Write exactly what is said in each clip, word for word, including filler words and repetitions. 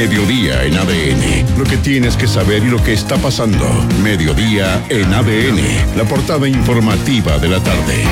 Mediodía en A D N. Lo que tienes que saber y lo que está pasando. Mediodía en A D N. La portada informativa de la tarde.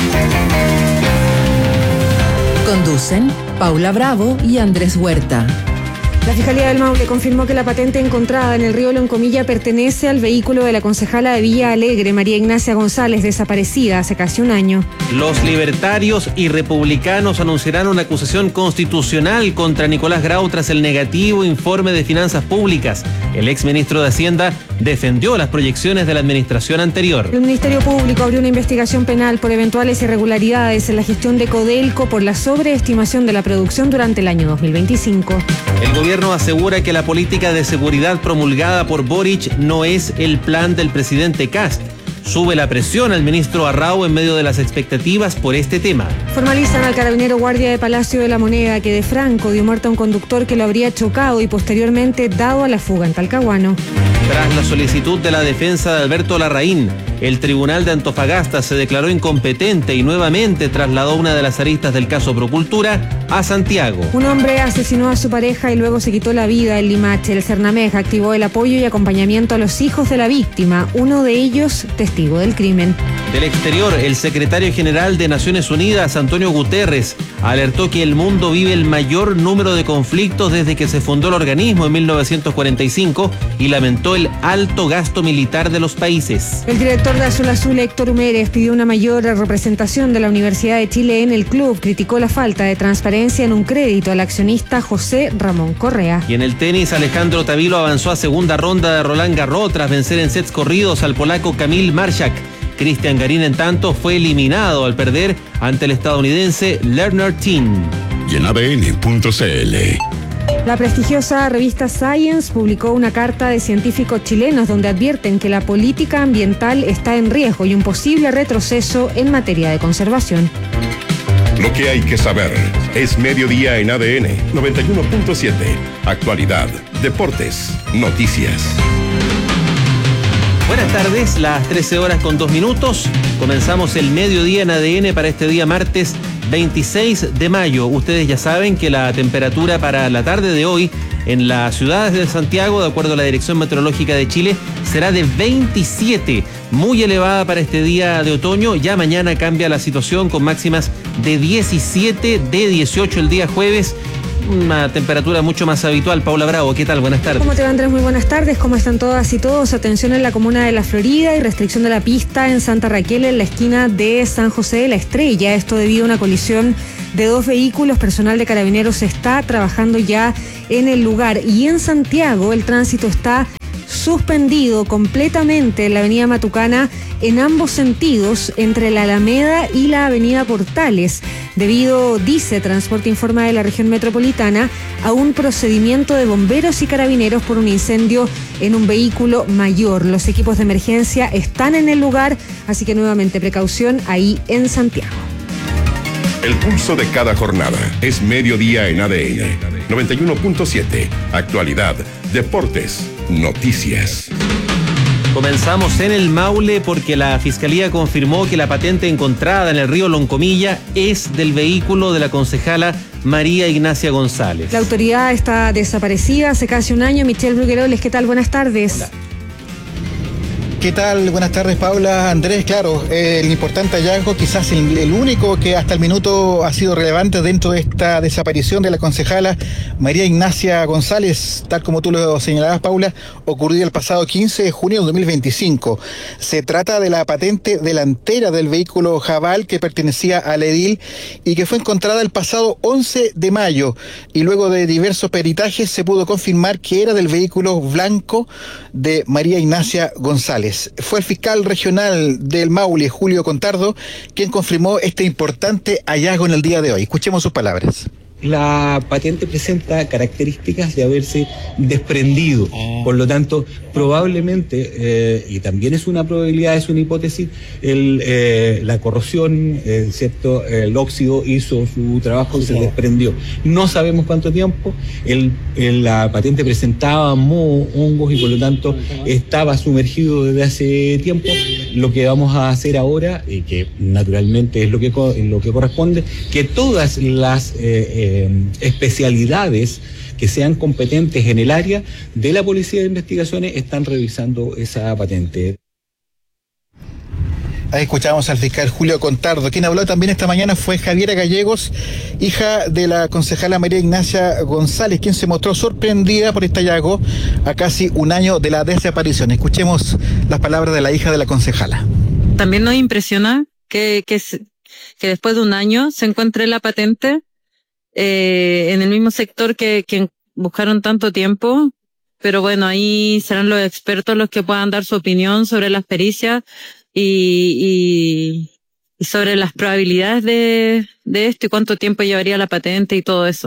Conducen Paula Bravo y Andrés Huerta. La Fiscalía del Maule confirmó que la patente encontrada en el río Loncomilla pertenece al vehículo de la concejala de Villa Alegre, María Ignacia González, desaparecida hace casi un año. Los libertarios y republicanos anunciarán una acusación constitucional contra Nicolás Grau tras el negativo informe de finanzas públicas. El exministro de Hacienda defendió las proyecciones de la administración anterior. El Ministerio Público abrió una investigación penal por eventuales irregularidades en la gestión de Codelco por la sobreestimación de la producción durante el año dos mil veinticinco. El gobierno asegura que la política de seguridad promulgada por Boric no es el plan del presidente Kast. Sube la presión al ministro Arrau en medio de las expectativas por este tema. Formalizan al carabinero guardia de Palacio de la Moneda que de Franco dio muerte a un conductor que lo habría chocado y posteriormente dado a la fuga en Talcahuano. Tras la solicitud de la defensa de Alberto Larraín, el Tribunal de Antofagasta se declaró incompetente y nuevamente trasladó una de las aristas del caso Procultura a Santiago. Un hombre asesinó a su pareja y luego se quitó la vida en Limache. El Cernamej activó el apoyo y acompañamiento a los hijos de la víctima, uno de ellos testigo del crimen. Del exterior, el secretario general de Naciones Unidas, Antonio Guterres, alertó que el mundo vive el mayor número de conflictos desde que se fundó el organismo en mil novecientos cuarenta y cinco y lamentó el alto gasto militar de los países. El director de Azul Azul, Héctor Humérez, pidió una mayor representación de la Universidad de Chile en el club. Criticó la falta de transparencia en un crédito al accionista José Ramón Correa. Y en el tenis, Alejandro Tavilo avanzó a segunda ronda de Roland Garros tras vencer en sets corridos al polaco Kamil Marshak. Cristian Garín, en tanto, fue eliminado al perder ante el estadounidense Lerner Tin. Y en A D N punto C L. La prestigiosa revista Science publicó una carta de científicos chilenos donde advierten que la política ambiental está en riesgo y un posible retroceso en materia de conservación. Lo que hay que saber es Mediodía en A D N noventa y uno punto siete. Actualidad, deportes, noticias. Buenas tardes, las trece horas con dos minutos. Comenzamos el mediodía en A D N para este día martes veintiséis de mayo. Ustedes ya saben que la temperatura para la tarde de hoy en las ciudades de Santiago, de acuerdo a la Dirección Meteorológica de Chile, será de veintisiete, muy elevada para este día de otoño. Ya mañana cambia la situación con máximas de diecisiete, de dieciocho el día jueves. Una temperatura mucho más habitual. Paula Bravo, ¿qué tal? Buenas tardes. ¿Cómo te va, Andrés? Muy buenas tardes. ¿Cómo están todas y todos? Atención en la comuna de La Florida y restricción de la pista en Santa Raquel en la esquina de San José de la Estrella. Esto debido a una colisión de dos vehículos. Personal de Carabineros está trabajando ya en el lugar. Y en Santiago el tránsito está suspendido completamente en la avenida Matucana en ambos sentidos entre la Alameda y la avenida Portales, debido, dice Transporte Informa de la región metropolitana, a un procedimiento de bomberos y carabineros por un incendio en un vehículo mayor. Los equipos de emergencia están en el lugar, así que nuevamente precaución ahí en Santiago. El pulso de cada jornada es Mediodía en A D N noventa y uno punto siete. Actualidad, deportes, noticias. Comenzamos en el Maule porque la Fiscalía confirmó que la patente encontrada en el río Loncomilla es del vehículo de la concejala María Ignacia González. La autoridad está desaparecida hace casi un año. Michelle Brugueroles, ¿qué tal? Buenas tardes. Hola. ¿Qué tal? Buenas tardes, Paula, Andrés. Claro, eh, el importante hallazgo, quizás el, el único que hasta el minuto ha sido relevante dentro de esta desaparición de la concejala María Ignacia González, tal como tú lo señalabas, Paula, ocurrió el pasado quince de junio de dos mil veinticinco. Se trata de la patente delantera del vehículo Jabal que pertenecía al edil y que fue encontrada el pasado once de mayo, y luego de diversos peritajes se pudo confirmar que era del vehículo blanco de María Ignacia González. Fue el fiscal regional del Maule, Julio Contardo, quien confirmó este importante hallazgo en el día de hoy. Escuchemos sus palabras. La patente presenta características de haberse desprendido, por lo tanto, probablemente, eh, y también es una probabilidad, es una hipótesis, el, eh, la corrosión, eh, ¿cierto? El óxido hizo su trabajo y se desprendió. No sabemos cuánto tiempo, el, el, la patente presentaba moho, hongos y por lo tanto estaba sumergido desde hace tiempo. Lo que vamos a hacer ahora, y que naturalmente es lo que, lo que corresponde, que todas las eh, eh, especialidades que sean competentes en el área de la Policía de Investigaciones están revisando esa patente. Ahí escuchamos al fiscal Julio Contardo. Quien habló también esta mañana fue Javiera Gallegos, hija de la concejala María Ignacia González, quien se mostró sorprendida por este hallazgo a casi un año de la desaparición. Escuchemos las palabras de la hija de la concejala. También nos impresiona que, que, que después de un año se encuentre la patente eh, en el mismo sector que, que buscaron tanto tiempo. Pero bueno, ahí serán los expertos los que puedan dar su opinión sobre las pericias y, y, y sobre las probabilidades de, de esto y cuánto tiempo llevaría la patente y todo eso.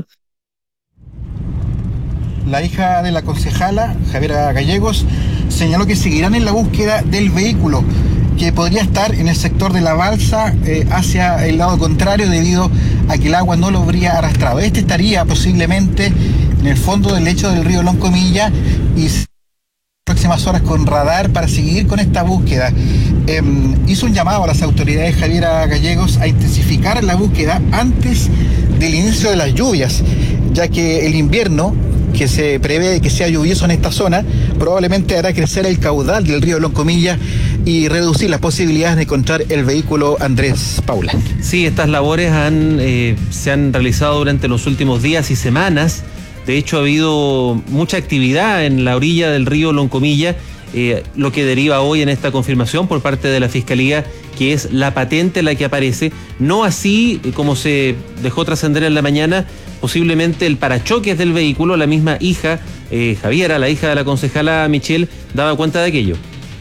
La hija de la concejala, Javiera Gallegos, señaló que seguirán en la búsqueda del vehículo, que podría estar en el sector de la balsa eh, hacia el lado contrario debido a que el agua no lo habría arrastrado. Este estaría posiblemente en el fondo del lecho del río Loncomilla y próximas horas con radar para seguir con esta búsqueda. Eh, hizo un llamado a las autoridades Javiera Gallegos a intensificar la búsqueda antes del inicio de las lluvias, ya que el invierno, que se prevé que sea lluvioso en esta zona, probablemente hará crecer el caudal del río Loncomilla y reducir las posibilidades de encontrar el vehículo. Andrés, Paula. Sí, estas labores han, eh, se han realizado durante los últimos días y semanas. De hecho, ha habido mucha actividad en la orilla del río Loncomilla, eh, lo que deriva hoy en esta confirmación por parte de la Fiscalía, que es la patente la que aparece, no así como se dejó trascender en la mañana, posiblemente el parachoques del vehículo. La misma hija, eh, Javiera, la hija de la concejala Michelle, daba cuenta de aquello.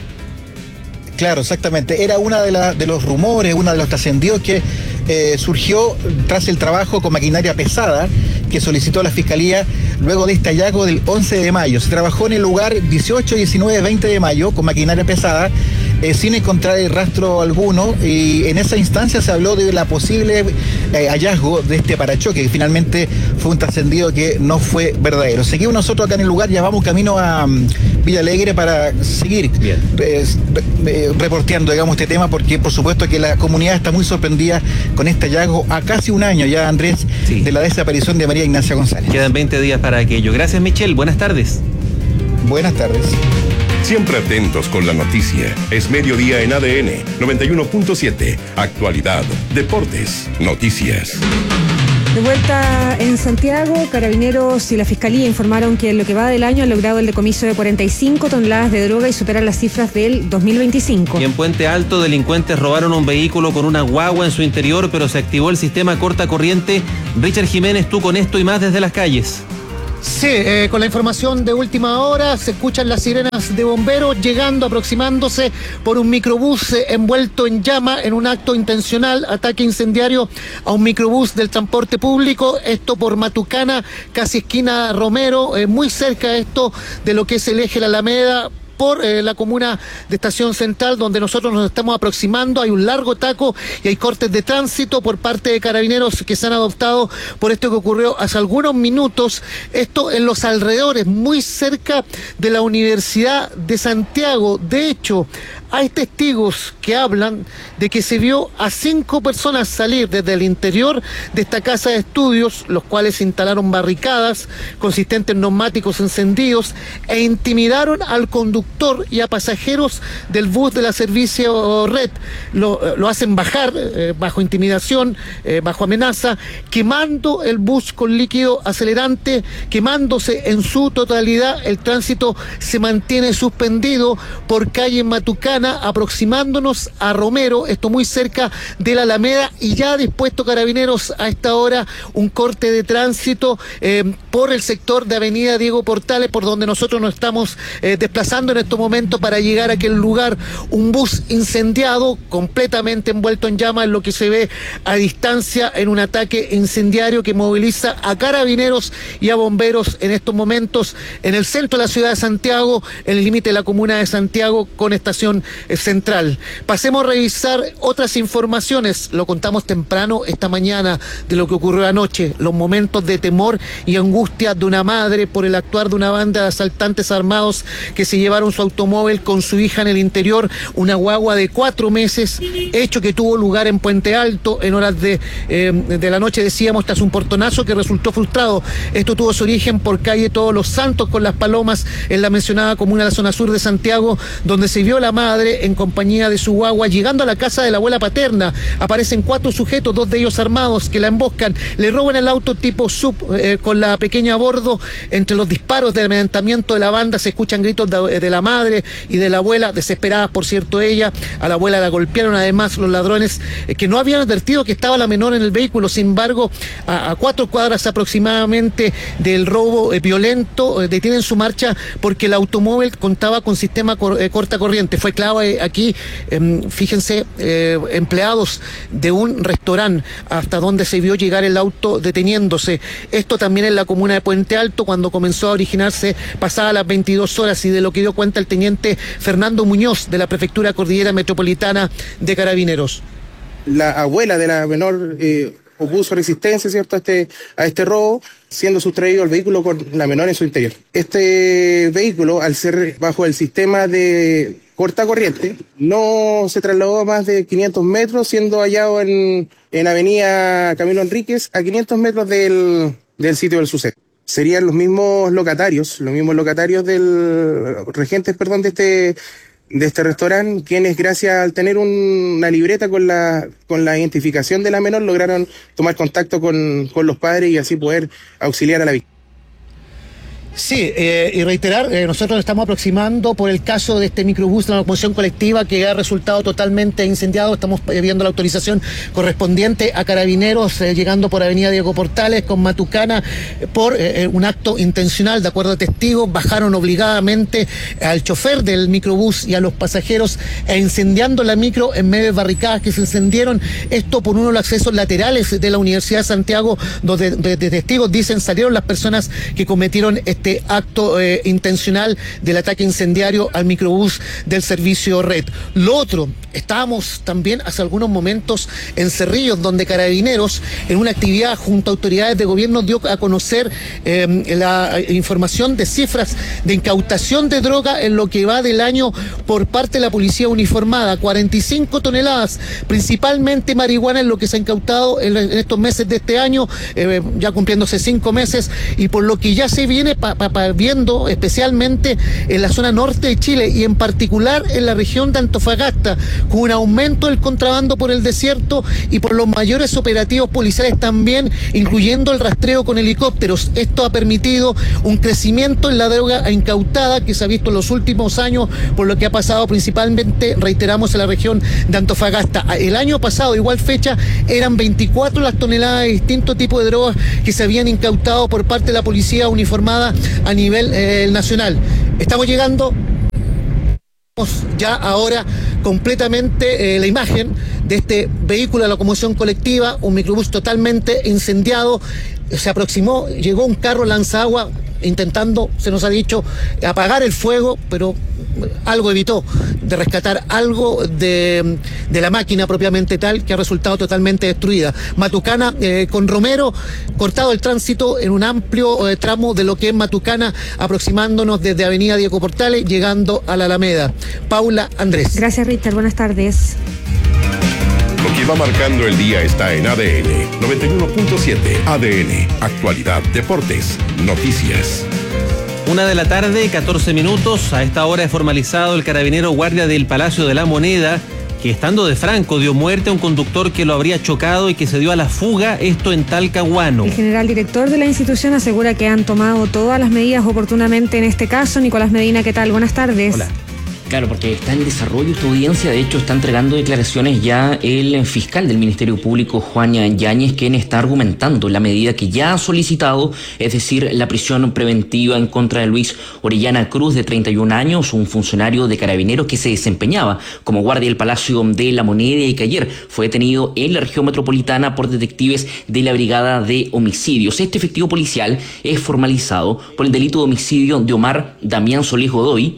Claro, exactamente. Era una de, la, de los rumores, uno de los trascendidos que eh, surgió tras el trabajo con maquinaria pesada que solicitó la Fiscalía luego de este hallazgo del once de mayo. Se trabajó en el lugar dieciocho, diecinueve, veinte de mayo con maquinaria pesada, eh, sin encontrar el rastro alguno, y en esa instancia se habló de la posible eh, hallazgo de este parachoque, que finalmente fue un trascendido que no fue verdadero. Seguimos nosotros acá en el lugar, ya vamos camino a um, Villa Alegre para seguir eh, eh, reporteando, digamos, este tema, porque por supuesto que la comunidad está muy sorprendida con este hallazgo a casi un año ya, Andrés, sí, de la desaparición de María Ignacia González. Quedan veinte días para aquello. Gracias, Michelle. Buenas tardes. Buenas tardes. Siempre atentos con la noticia. Es mediodía en A D N noventa y uno punto siete. Actualidad, deportes, noticias. De vuelta en Santiago, Carabineros y la Fiscalía informaron que en lo que va del año han logrado el decomiso de cuarenta y cinco toneladas de droga y superan las cifras del dos mil veinticinco. Y en Puente Alto, delincuentes robaron un vehículo con una guagua en su interior, pero se activó el sistema corta corriente. Richard Jiménez, tú con esto y más desde las calles. Sí, eh, con la información de última hora se escuchan las sirenas de bomberos llegando, aproximándose por un microbús eh, envuelto en llama en un acto intencional, ataque incendiario a un microbús del transporte público, esto por Matucana, casi esquina Romero, eh, muy cerca esto de lo que es el eje La Alameda, por eh, la comuna de Estación Central, donde nosotros nos estamos aproximando. Hay un largo taco y hay cortes de tránsito por parte de Carabineros que se han adoptado por esto que ocurrió hace algunos minutos, esto en los alrededores, muy cerca de la Universidad de Santiago. De hecho, hay testigos que hablan de que se vio a cinco personas salir desde el interior de esta casa de estudios, los cuales instalaron barricadas consistentes en neumáticos encendidos e intimidaron al conductor y a pasajeros del bus de la Servicio Red. Lo, lo hacen bajar eh, bajo intimidación, eh, bajo amenaza, quemando el bus con líquido acelerante, quemándose en su totalidad. El tránsito se mantiene suspendido por calle Matucana, aproximándonos a Romero, esto muy cerca de la Alameda, y ya dispuesto Carabineros a esta hora un corte de tránsito eh, por el sector de Avenida Diego Portales, por donde nosotros nos estamos eh, desplazando en estos momentos para llegar a aquel lugar. Un bus incendiado, completamente envuelto en llamas, lo que se ve a distancia en un ataque incendiario que moviliza a Carabineros y a bomberos en estos momentos en el centro de la ciudad de Santiago, en el límite de la comuna de Santiago con Estación eh, central. Pasemos a revisar otras informaciones. Lo contamos temprano esta mañana de lo que ocurrió anoche, los momentos de temor y angustia de una madre por el actuar de una banda de asaltantes armados que se llevaron su automóvil con su hija en el interior, una guagua de cuatro meses, hecho que tuvo lugar en Puente Alto en horas de, eh, de la noche, decíamos, tras un portonazo que resultó frustrado. Esto tuvo su origen por calle Todos los Santos con Las Palomas, en la mencionada comuna de la zona sur de Santiago, donde se vio la madre en compañía de su guagua llegando a la casa de la abuela paterna. Aparecen cuatro sujetos, dos de ellos armados, que la emboscan, le roban el auto tipo sub eh, con la pequeña a bordo. Entre los disparos de amedrentamiento de la banda se escuchan gritos de, de la madre y de la abuela, desesperadas por cierto ella. A la abuela la golpearon además los ladrones eh, que no habían advertido que estaba la menor en el vehículo. Sin embargo, a, a cuatro cuadras aproximadamente del robo eh, violento, eh, detienen su marcha porque el automóvil contaba con sistema cor, eh, corta corriente. Fue clave aquí, eh, fíjense, eh, empleados de un restaurante hasta donde se vio llegar el auto deteniéndose. Esto también en la comuna de Puente Alto, cuando comenzó a originarse pasadas las veintidós horas, y de lo que dio cuenta el teniente Fernando Muñoz de la Prefectura Cordillera Metropolitana de Carabineros. La abuela de la menor eh, opuso resistencia, ¿cierto?, a este, a este robo, siendo sustraído el vehículo con la menor en su interior. Este vehículo, al ser bajo el sistema de corta corriente, no se trasladó a más de quinientos metros, siendo hallado en, en Avenida Camilo Enríquez, a quinientos metros del, del sitio del suceso. Serían los mismos locatarios, los mismos locatarios del, regentes, perdón, de este, de este restaurante, quienes gracias al tener un, una libreta con la, con la identificación de la menor, lograron tomar contacto con, con los padres y así poder auxiliar a la víctima. Sí, eh, y reiterar, eh, nosotros estamos aproximando por el caso de este microbús de la locomoción colectiva que ha resultado totalmente incendiado. Estamos eh, viendo la autorización correspondiente a Carabineros, eh, llegando por Avenida Diego Portales con Matucana, eh, por eh, un acto intencional. De acuerdo a testigos, bajaron obligadamente al chofer del microbús y a los pasajeros, e incendiando la micro en medio de barricadas que se encendieron. Esto por uno de los accesos laterales de la Universidad de Santiago, donde de, de testigos dicen salieron las personas que cometieron este Este acto eh, intencional del ataque incendiario al microbús del servicio Red. Lo otro, estábamos también hace algunos momentos en Cerrillos, donde Carabineros, en una actividad junto a autoridades de gobierno, dio a conocer eh, la información de cifras de incautación de droga en lo que va del año por parte de la policía uniformada. cuarenta y cinco toneladas, principalmente marihuana, en lo que se ha incautado en, en estos meses de este año, eh, ya cumpliéndose cinco meses, y por lo que ya se viene para Pa, pa, viendo especialmente en la zona norte de Chile y en particular en la región de Antofagasta, con un aumento del contrabando por el desierto y por los mayores operativos policiales también, incluyendo el rastreo con helicópteros. Esto ha permitido un crecimiento en la droga incautada que se ha visto en los últimos años, por lo que ha pasado principalmente, reiteramos, en la región de Antofagasta. El año pasado, igual fecha, eran veinticuatro las toneladas de distintos tipos de drogas que se habían incautado por parte de la policía uniformada a nivel eh, nacional. Estamos llegando ya ahora completamente eh, la imagen de este vehículo de locomoción colectiva, un microbús totalmente incendiado. Se aproximó, llegó un carro lanzagua intentando, se nos ha dicho, apagar el fuego, pero algo evitó de rescatar algo de, de la máquina propiamente tal, que ha resultado totalmente destruida. Matucana eh, con Romero, cortado el tránsito en un amplio eh, tramo de lo que es Matucana, aproximándonos desde Avenida Diego Portales, llegando a la Alameda. Paula, Andrés. Gracias, Richard. Buenas tardes. Lo que va marcando el día está en A D N noventa y uno punto siete. A D N, actualidad, deportes, noticias. Una de la tarde, catorce minutos. A esta hora es formalizado el carabinero guardia del Palacio de la Moneda, que estando de Franco dio muerte a un conductor que lo habría chocado y que se dio a la fuga, esto en Talcahuano. El general director de la institución asegura que han tomado todas las medidas oportunamente en este caso. Nicolás Medina, ¿qué tal? Buenas tardes. Hola. Claro, porque está en desarrollo esta audiencia. De hecho, está entregando declaraciones ya el fiscal del Ministerio Público, Juan Yáñez, quien está argumentando la medida que ya ha solicitado, es decir, la prisión preventiva en contra de Luis Orellana Cruz, de treinta y un años, un funcionario de Carabineros que se desempeñaba como guardia del Palacio de la Moneda y que ayer fue detenido en la región metropolitana por detectives de la Brigada de Homicidios. Este efectivo policial es formalizado por el delito de homicidio de Omar Damián Solís Godoy,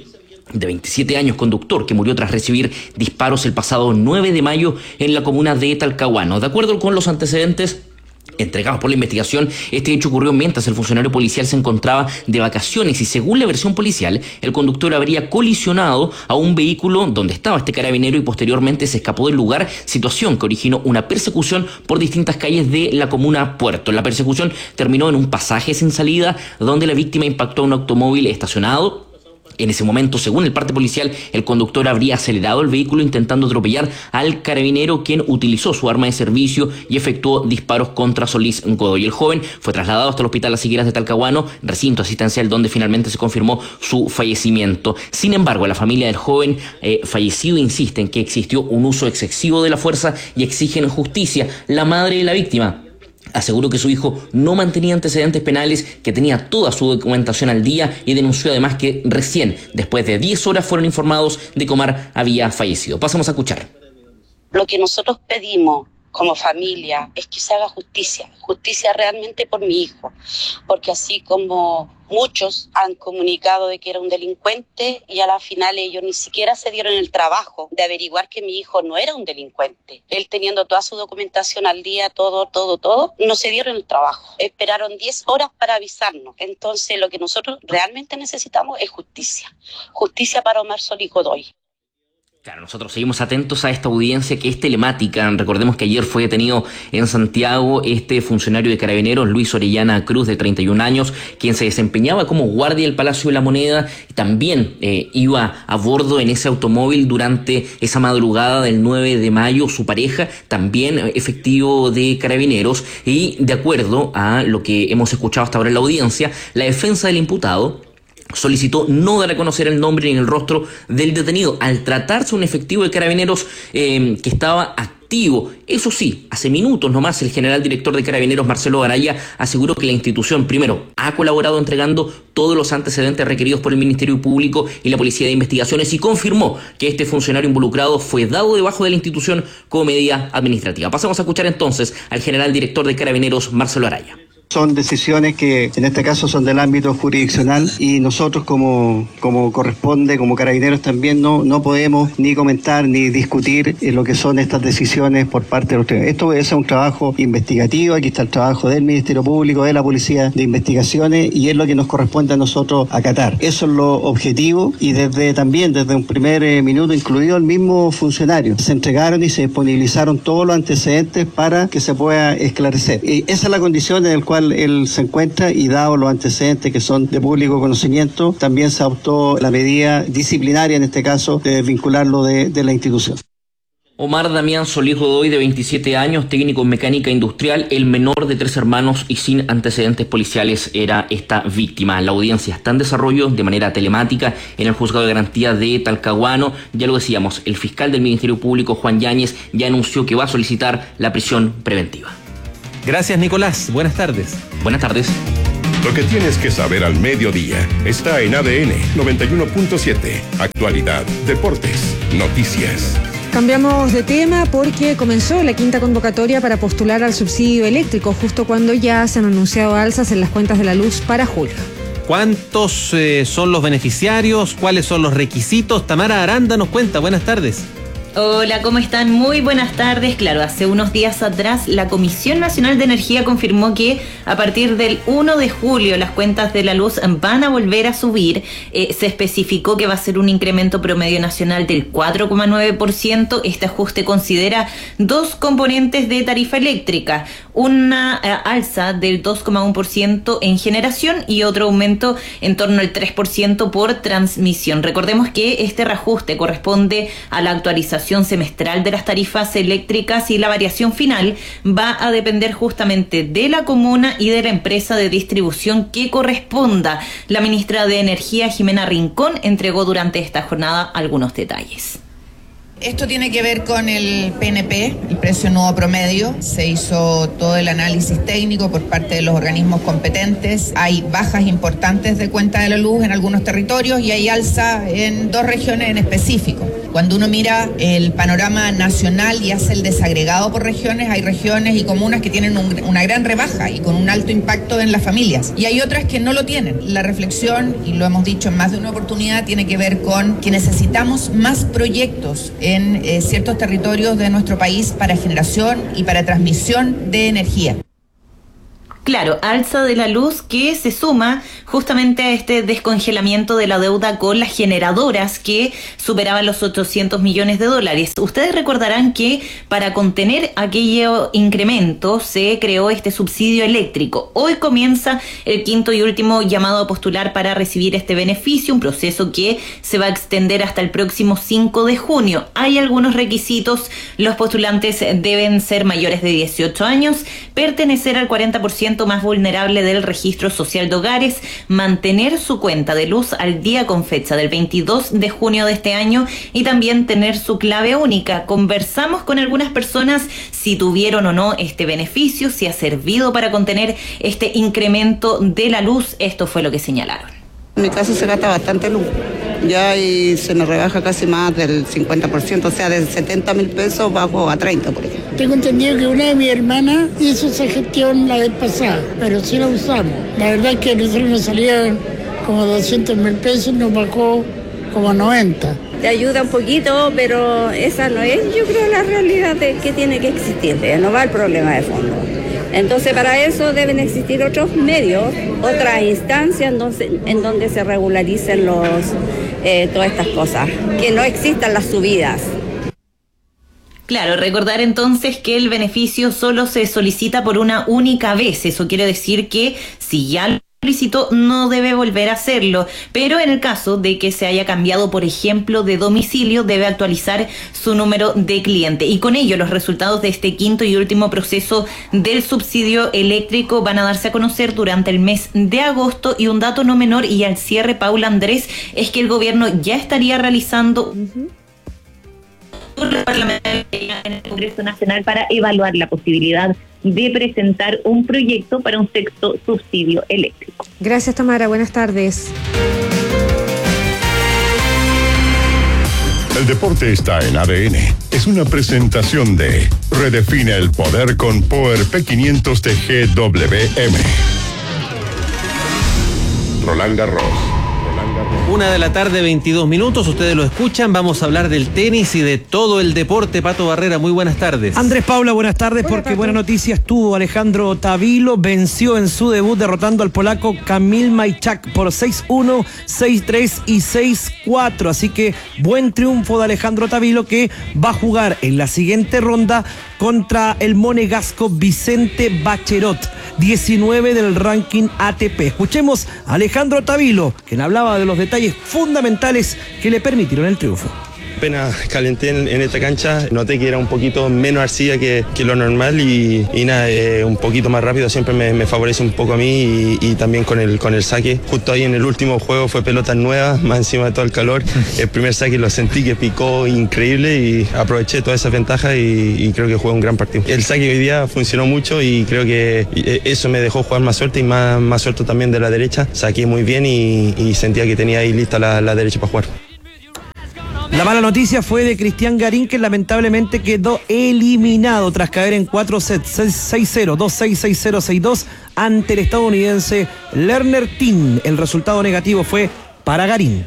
de veintisiete años, conductor, que murió tras recibir disparos el pasado nueve de mayo en la comuna de Talcahuano. De acuerdo con los antecedentes entregados por la investigación, este hecho ocurrió mientras el funcionario policial se encontraba de vacaciones y, según la versión policial, el conductor habría colisionado a un vehículo donde estaba este carabinero y posteriormente se escapó del lugar, situación que originó una persecución por distintas calles de la comuna Puerto. La persecución terminó en un pasaje sin salida donde la víctima impactó a un automóvil estacionado. En ese momento, según el parte policial, el conductor habría acelerado el vehículo intentando atropellar al carabinero, quien utilizó su arma de servicio y efectuó disparos contra Solís Godoy. El joven fue trasladado hasta el Hospital Las Higueras de Talcahuano, recinto asistencial donde finalmente se confirmó su fallecimiento. Sin embargo, la familia del joven eh, fallecido insiste en que existió un uso excesivo de la fuerza y exigen justicia. La madre de la víctima aseguró que su hijo no mantenía antecedentes penales, que tenía toda su documentación al día y denunció además que recién, después de diez horas, fueron informados de que Omar había fallecido. Pasamos a escuchar. Lo que nosotros pedimos como familia es que se haga justicia, justicia realmente por mi hijo, porque así como muchos han comunicado de que era un delincuente y a la final ellos ni siquiera se dieron el trabajo de averiguar que mi hijo no era un delincuente. Él teniendo toda su documentación al día, todo, todo, todo, no se dieron el trabajo. Esperaron diez horas para avisarnos. Entonces lo que nosotros realmente necesitamos es justicia. Justicia para Omar Solís Godoy. Claro, nosotros seguimos atentos a esta audiencia que es telemática. Recordemos que ayer fue detenido en Santiago este funcionario de Carabineros, Luis Orellana Cruz, de treinta y un años, quien se desempeñaba como guardia del Palacio de la Moneda y también eh, iba a bordo en ese automóvil durante esa madrugada del nueve de mayo. Su pareja, también efectivo de Carabineros, y de acuerdo a lo que hemos escuchado hasta ahora en la audiencia, la defensa del imputado solicitó no dar a conocer el nombre ni el rostro del detenido al tratarse de un efectivo de Carabineros eh, que estaba activo. Eso sí, hace minutos nomás el general director de Carabineros, Marcelo Araya, aseguró que la institución, primero, ha colaborado entregando todos los antecedentes requeridos por el Ministerio Público y la Policía de Investigaciones, y confirmó que este funcionario involucrado fue dado de baja de la institución como medida administrativa. Pasamos a escuchar entonces al general director de Carabineros, Marcelo Araya. Son decisiones que en este caso son del ámbito jurisdiccional y nosotros como, como corresponde, como Carabineros también no, no podemos ni comentar ni discutir lo que son estas decisiones por parte de los tribunales. Esto es un trabajo investigativo, aquí está el trabajo del Ministerio Público, de la Policía de Investigaciones, y es lo que nos corresponde a nosotros acatar. Eso es lo objetivo, y desde también desde un primer eh, minuto, incluido el mismo funcionario, se entregaron y se disponibilizaron todos los antecedentes para que se pueda esclarecer. Y esa es la condición en la cual él se encuentra, y dado los antecedentes que son de público conocimiento, también se adoptó la medida disciplinaria, en este caso, de vincularlo de, de la institución. Omar Damián Solís Godoy, de veintisiete años, técnico en mecánica industrial, el menor de tres hermanos y sin antecedentes policiales, era esta víctima. La audiencia está en desarrollo de manera telemática en el Juzgado de Garantía de Talcahuano. Ya lo decíamos, el fiscal del Ministerio Público, Juan Yáñez, ya anunció que va a solicitar la prisión preventiva. Gracias, Nicolás. Buenas tardes. Buenas tardes. Lo que tienes que saber al mediodía está en A D N noventa y uno punto siete. Actualidad, deportes, noticias. Cambiamos de tema porque comenzó la quinta convocatoria para postular al subsidio eléctrico, justo cuando ya se han anunciado alzas en las cuentas de la luz para julio. ¿Cuántos eh, son los beneficiarios? ¿Cuáles son los requisitos? Tamara Aranda nos cuenta. Buenas tardes. Hola, ¿cómo están? Muy buenas tardes. Claro, hace unos días atrás la Comisión Nacional de Energía confirmó que a partir del primero de julio las cuentas de la luz van a volver a subir. Eh, se especificó que va a ser un incremento promedio nacional del cuatro coma nueve por ciento. Este ajuste considera dos componentes de tarifa eléctrica, una eh, alza del dos coma uno por ciento en generación y otro aumento en torno al tres por ciento por transmisión. Recordemos que este reajuste corresponde a la actualización semestral de las tarifas eléctricas, y la variación final va a depender justamente de la comuna y de la empresa de distribución que corresponda. La ministra de Energía, Jimena Rincón, entregó durante esta jornada algunos detalles. Esto tiene que ver con el P N P, el precio nuevo promedio. Se hizo todo el análisis técnico por parte de los organismos competentes. Hay bajas importantes de cuenta de la luz en algunos territorios y hay alza en dos regiones en específico. Cuando uno mira el panorama nacional y hace el desagregado por regiones, hay regiones y comunas que tienen un, una gran rebaja y con un alto impacto en las familias. Y hay otras que no lo tienen. La reflexión, y lo hemos dicho en más de una oportunidad, tiene que ver con que necesitamos más proyectos en eh, ciertos territorios de nuestro país para generación y para transmisión de energía. Claro, alza de la luz que se suma justamente a este descongelamiento de la deuda con las generadoras que superaban los ochocientos millones de dólares. Ustedes recordarán que para contener aquello incremento se creó este subsidio eléctrico. Hoy comienza el quinto y último llamado a postular para recibir este beneficio, un proceso que se va a extender hasta el próximo cinco de junio. Hay algunos requisitos. Los postulantes deben ser mayores de dieciocho años, pertenecer al cuarenta por ciento más vulnerable del registro social de hogares, mantener su cuenta de luz al día con fecha del veintidós de junio de este año y también tener su clave única. Conversamos con algunas personas si tuvieron o no este beneficio, si ha servido para contener este incremento de la luz. Esto fue lo que señalaron. En mi caso se gasta bastante luz, ya y se me rebaja casi más del cincuenta por ciento, o sea, de setenta mil pesos bajo a treinta, por ejemplo. Tengo entendido que una de mis hermanas hizo esa gestión la vez pasada, pero sí la usamos. La verdad es que a nosotros nos salían como doscientos mil pesos, nos bajó como noventa. Te ayuda un poquito, pero esa no es, yo creo, la realidad de que tiene que existir, no va el problema de fondo. Entonces, para eso deben existir otros medios, otras instancias en donde, en donde se regularicen los, eh, todas estas cosas, que no existan las subidas. Claro, recordar entonces que el beneficio solo se solicita por una única vez. Eso quiere decir que si ya lo solicitó, no debe volver a hacerlo. Pero en el caso de que se haya cambiado, por ejemplo, de domicilio, debe actualizar su número de cliente. Y con ello, los resultados de este quinto y último proceso del subsidio eléctrico van a darse a conocer durante el mes de agosto. Y un dato no menor, y al cierre, Paula Andrés, es que el gobierno ya estaría realizando Uh-huh. en el Congreso Nacional para evaluar la posibilidad de presentar un proyecto para un sexto subsidio eléctrico. Gracias, Tamara. Buenas tardes. El deporte está en A D N. Es una presentación de Redefine el poder con Power P quinientos de G W M. Roland Garros. Una de la tarde, veintidós minutos, ustedes lo escuchan, vamos a hablar del tenis y de todo el deporte. Pato Barrera, muy buenas tardes. Andrés, Paula, buenas tardes. Hola, porque Pato. Buena noticia estuvo Alejandro Tavilo, venció en su debut derrotando al polaco Kamil Majchak por seis uno, seis tres y seis cuatro, así que buen triunfo de Alejandro Tavilo, que va a jugar en la siguiente ronda contra el monegasco Vicente Bacherot, diecinueve del ranking A T P. Escuchemos a Alejandro Tavilo, quien hablaba de los detalles fundamentales que le permitieron el triunfo. Apenas calenté en, en esta cancha, noté que era un poquito menos arcilla que, que lo normal y, y nada, eh, un poquito más rápido siempre me, me favorece un poco a mí y, y también con el, con el saque. Justo ahí en el último juego fue pelota nueva, más encima de todo el calor. El primer saque lo sentí que picó increíble y aproveché todas esas ventajas y, y creo que jugué un gran partido. El saque hoy día funcionó mucho y creo que eso me dejó jugar más suerte y más, más suerte también de la derecha. Saqué muy bien y, y sentía que tenía ahí lista la, la derecha para jugar. La mala noticia fue de Cristian Garín, que lamentablemente quedó eliminado tras caer en cuatro sets, seis cero, dos seis, seis cero, seis dos ante el estadounidense Lerner Tin. El resultado negativo fue para Garín.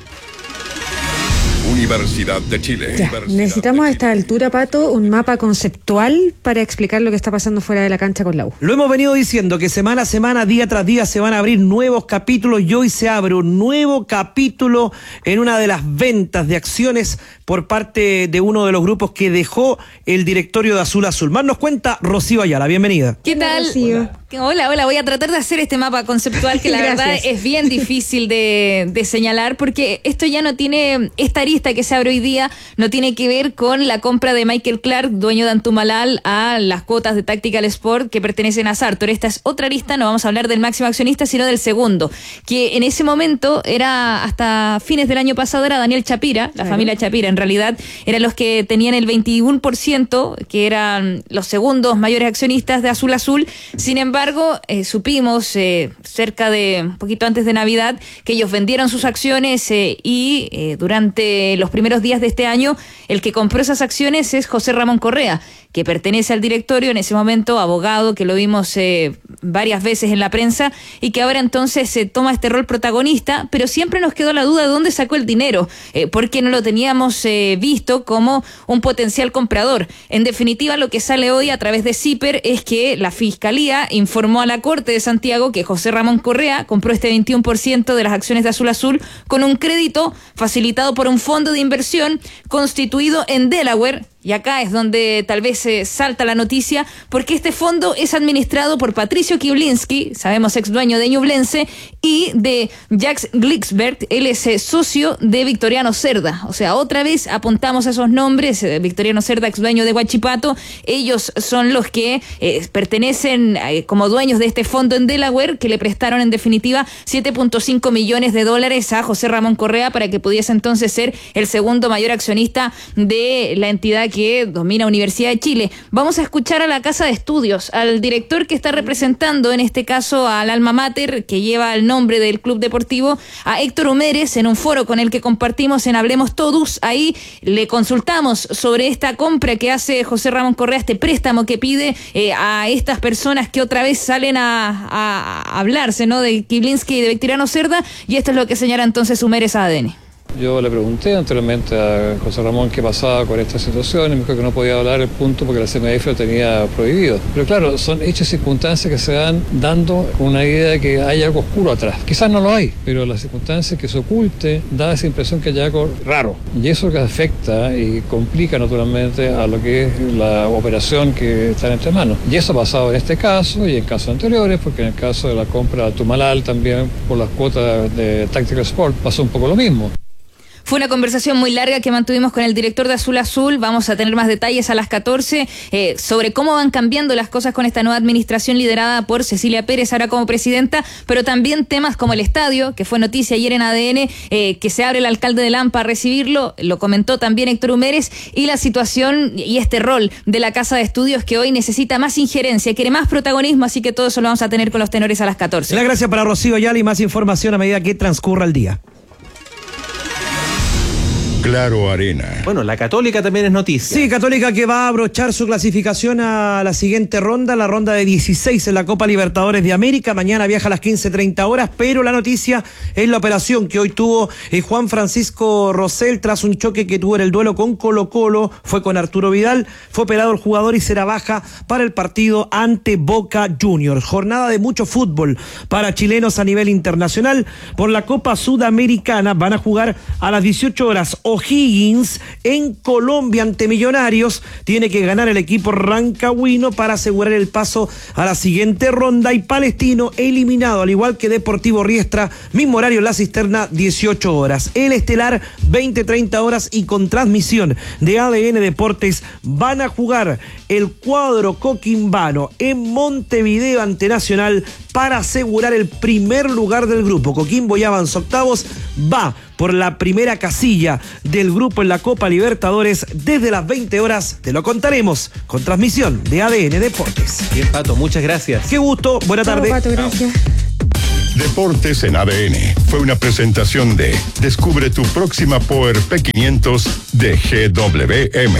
Universidad de Chile. Ya, necesitamos a esta altura, Pato, un mapa conceptual para explicar lo que está pasando fuera de la cancha con la U. Lo hemos venido diciendo, que semana a semana, día tras día, se van a abrir nuevos capítulos y hoy se abre un nuevo capítulo en una de las ventas de acciones por parte de uno de los grupos que dejó el directorio de Azul Azul. Más nos cuenta Rocío Ayala, bienvenida. ¿Qué tal? Hola. Hola, hola, voy a tratar de hacer este mapa conceptual que la verdad es bien difícil de, de señalar, porque esto ya no tiene, esta arista que se abre hoy día no tiene que ver con la compra de Michael Clark, dueño de Antumalal, a las cuotas de Tactical Sport que pertenecen a Sartor. Esta es otra arista, no vamos a hablar del máximo accionista, sino del segundo, que en ese momento era, hasta fines del año pasado, era Daniel Chapira, la claro. familia Chapira, en realidad eran los que tenían el veintiuno por ciento, que eran los segundos mayores accionistas de Azul Azul. Sin embargo, embargo, eh, supimos eh, cerca de un poquito antes de Navidad que ellos vendieron sus acciones eh, y eh, durante los primeros días de este año el que compró esas acciones es José Ramón Correa, que pertenece al directorio, en ese momento abogado, que lo vimos eh, varias veces en la prensa y que ahora entonces se eh, toma este rol protagonista, pero siempre nos quedó la duda de dónde sacó el dinero, eh, porque no lo teníamos eh, visto como un potencial comprador. En definitiva, lo que sale hoy a través de CIPER es que la Fiscalía informó a la Corte de Santiago que José Ramón Correa compró este veintiuno por ciento de las acciones de Azul Azul con un crédito facilitado por un fondo de inversión constituido en Delaware. Y acá es donde tal vez se eh, salta la noticia, porque este fondo es administrado por Patricio Kiblinski, sabemos ex dueño de Ñublense, y de Jacques Glixbert, él es eh, socio de Victoriano Cerda. O sea, otra vez apuntamos a esos nombres, eh, Victoriano Cerda, ex dueño de Huachipato, ellos son los que eh, pertenecen eh, como dueños de este fondo en Delaware, que le prestaron en definitiva siete punto cinco millones de dólares a José Ramón Correa para que pudiese entonces ser el segundo mayor accionista de la entidad que que domina Universidad de Chile. Vamos a escuchar a la Casa de Estudios, al director que está representando, en este caso al alma mater, que lleva el nombre del club deportivo, a Héctor Humérez, en un foro con el que compartimos en Hablemos Todos. Ahí le consultamos sobre esta compra que hace José Ramón Correa, este préstamo que pide eh, a estas personas que otra vez salen a, a, a hablarse, ¿no?, de Kiblinski y de Victoriano Cerda, y esto es lo que señala entonces Humérez a A D N. Yo le pregunté anteriormente a José Ramón qué pasaba con esta situación y me dijo que no podía hablar el punto porque la C M F lo tenía prohibido. Pero claro, son hechos y circunstancias que se dan dando con una idea de que hay algo oscuro atrás. Quizás no lo hay, pero las circunstancias que se oculte da esa impresión que hay algo raro. Y eso que afecta y complica naturalmente a lo que es la operación que está entre manos. Y eso ha pasado en este caso y en casos anteriores, porque en el caso de la compra de Tumalal también por las cuotas de Tactical Sport pasó un poco lo mismo. Fue una conversación muy larga que mantuvimos con el director de Azul Azul. Vamos a tener más detalles a las catorce eh, sobre cómo van cambiando las cosas con esta nueva administración liderada por Cecilia Pérez, ahora como presidenta, pero también temas como el estadio, que fue noticia ayer en A D N, eh, que se abre el alcalde de Lampa a recibirlo, lo comentó también Héctor Humérez, y la situación y este rol de la Casa de Estudios que hoy necesita más injerencia, quiere más protagonismo, así que todo eso lo vamos a tener con los tenores a las catorce. La gracia para Rocío Ayala y más información a medida que transcurra el día. Claro Arena. Bueno, la Católica también es noticia. Sí, Católica que va a abrochar su clasificación a la siguiente ronda, la ronda de dieciséis en la Copa Libertadores de América. Mañana viaja a las quince treinta horas, pero la noticia es la operación que hoy tuvo eh, Juan Francisco Rosell tras un choque que tuvo en el duelo con Colo Colo. Fue con Arturo Vidal, fue operado el jugador y será baja para el partido ante Boca Juniors. Jornada de mucho fútbol para chilenos a nivel internacional. Por la Copa Sudamericana van a jugar a las dieciocho horas. O'Higgins en Colombia ante Millonarios. Tiene que ganar el equipo rancagüino para asegurar el paso a la siguiente ronda, y Palestino eliminado, al igual que Deportivo Riestra, mismo horario en La Cisterna, dieciocho horas. El estelar, veinte treinta horas, y con transmisión de A D N Deportes van a jugar el cuadro coquimbano en Montevideo ante Nacional para asegurar el primer lugar del grupo. Coquimbo ya avanzó octavos, va por la primera casilla del grupo en la Copa Libertadores desde las veinte horas. Te lo contaremos con transmisión de A D N Deportes. Bien, Pato, muchas gracias. Qué gusto, buena tarde. Pato, gracias. Deportes en A D N fue una presentación de Descubre tu próxima Power P quinientos de G W M.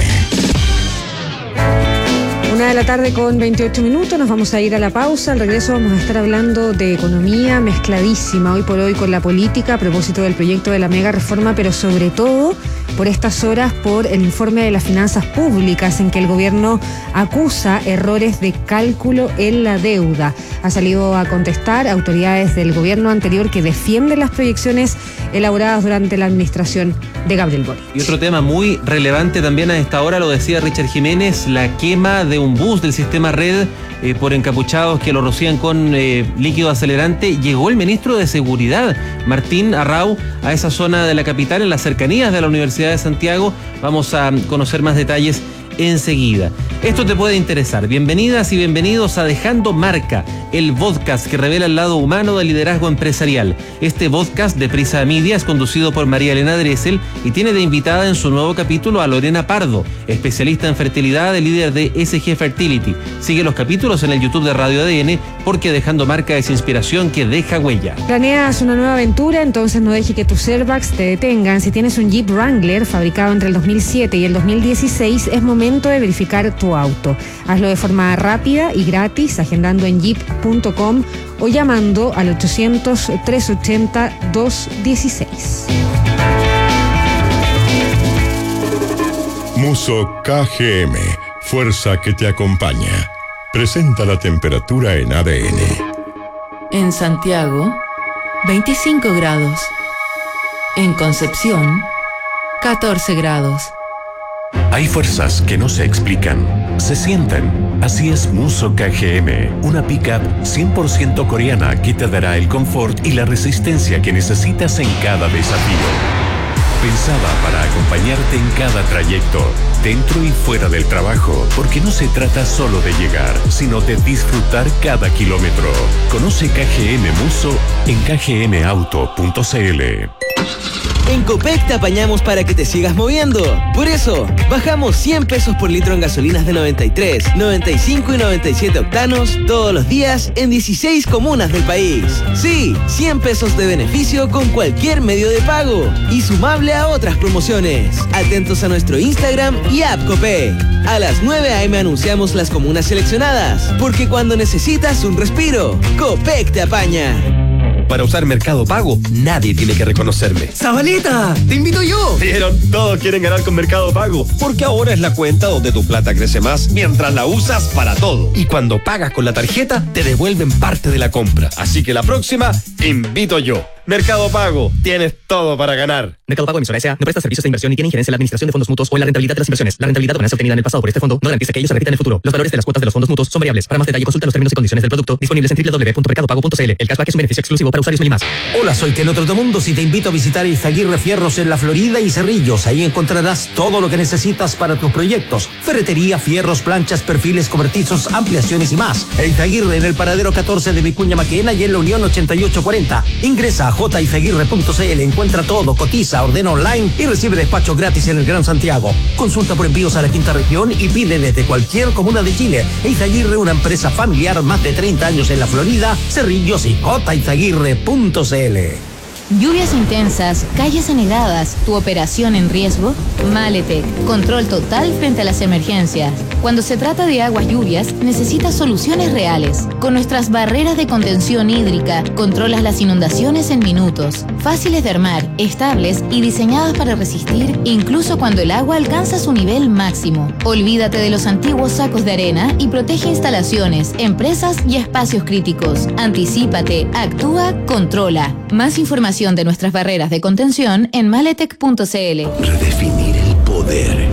Una de la tarde con veintiocho minutos, nos vamos a ir a la pausa. Al regreso vamos a estar hablando de economía mezcladísima hoy por hoy con la política a propósito del proyecto de la mega reforma, pero sobre todo por estas horas por el informe de las finanzas públicas en que el gobierno acusa errores de cálculo en la deuda. Ha salido a contestar autoridades del gobierno anterior que defienden las proyecciones elaboradas durante la administración de Gabriel Boric. Y otro tema muy relevante también a esta hora, lo decía Richard Jiménez, la quema de un bus del sistema Red eh, por encapuchados que lo rocían con eh, líquido acelerante. Llegó el ministro de Seguridad, Martín Arrau, a esa zona de la capital, en las cercanías de la Universidad de Santiago. Vamos a conocer más detalles enseguida. Esto te puede interesar. Bienvenidas y bienvenidos a Dejando Marca, el podcast que revela el lado humano del liderazgo empresarial. Este podcast de Prisa Media es conducido por María Elena Dressel y tiene de invitada en su nuevo capítulo a Lorena Pardo, especialista en fertilidad y líder de S G Fertility. Sigue los capítulos en el YouTube de Radio A D N, porque Dejando Marca es inspiración que deja huella. ¿Planeas una nueva aventura? Entonces no deje que tus airbags te detengan. Si tienes un Jeep Wrangler fabricado entre el dos mil siete y el dos mil dieciséis, es momento de verificar tu auto. Hazlo de forma rápida y gratis, agendando en jeep punto com o llamando al ochocientos, trescientos ochenta, doscientos dieciséis. Muso K G M, fuerza que te acompaña. Presenta la temperatura en A D N. En Santiago, veinticinco grados. En Concepción, catorce grados. Hay fuerzas que no se explican, se sienten. Así es Muso K G M, una pickup cien por ciento coreana que te dará el confort y la resistencia que necesitas en cada desafío. Pensada para acompañarte en cada trayecto, dentro y fuera del trabajo, porque no se trata solo de llegar, sino de disfrutar cada kilómetro. Conoce K G M Muso en k g m auto punto c l. En Copec te apañamos para que te sigas moviendo. Por eso, bajamos cien pesos por litro en gasolinas de noventa y tres, noventa y cinco y noventa y siete octanos todos los días en dieciséis comunas del país. Sí, cien pesos de beneficio con cualquier medio de pago y sumable a otras promociones. Atentos a nuestro Instagram y app Copec. A las nueve a eme anunciamos las comunas seleccionadas, porque cuando necesitas un respiro, Copec te apaña. Para usar Mercado Pago, nadie tiene que reconocerme. ¡Zabaleta! ¡Te invito yo! Vieron, todos quieren ganar con Mercado Pago, porque ahora es la cuenta donde tu plata crece más mientras la usas para todo. Y cuando pagas con la tarjeta, te devuelven parte de la compra. Así que la próxima, invito yo. Mercado Pago, tienes todo para ganar. Mercado Pago emisora S A no presta servicios de inversión ni tiene injerencia en la administración de fondos mutuos o en la rentabilidad de las inversiones. La rentabilidad o ganancia obtenida en el pasado por este fondo no garantiza que ellos se repitan en el futuro. Los valores de las cuotas de los fondos mutuos son variables. Para más detalle, consulta los términos y condiciones del producto disponibles en doble u doble u doble u punto mercado pago punto c l. El cashback es un beneficio exclusivo para usuarios Melimas. Hola, soy Keno Trotamundos y te invito a visitar Izaguirre Fierros en La Florida y Cerrillos. Ahí encontrarás todo lo que necesitas para tus proyectos: ferretería, fierros, planchas, perfiles cobertizos, ampliaciones y más. Izaguirre en el paradero catorce de Vicuña Maquena y en la Unión ochenta y ocho cuarenta. Ingresa a j izaguirre punto c l, encuentra todo, cotiza, ordena online y recibe despacho gratis en el Gran Santiago. Consulta por envíos a la quinta región y pide desde cualquier comuna de Chile. Izaguirre, una empresa familiar, más de treinta años en la Florida, Cerrillos y j izaguirre punto c l. Lluvias intensas, calles anegadas, tu operación en riesgo. Maletec, control total frente a las emergencias. Cuando se trata de aguas lluvias, necesitas soluciones reales. Con nuestras barreras de contención hídrica, controlas las inundaciones en minutos. Fáciles de armar, estables y diseñadas para resistir incluso cuando el agua alcanza su nivel máximo. Olvídate de los antiguos sacos de arena y protege instalaciones, empresas y espacios críticos. Anticípate, actúa, controla. Más información de nuestras barreras de contención en maletec punto c l. Redefinir el poder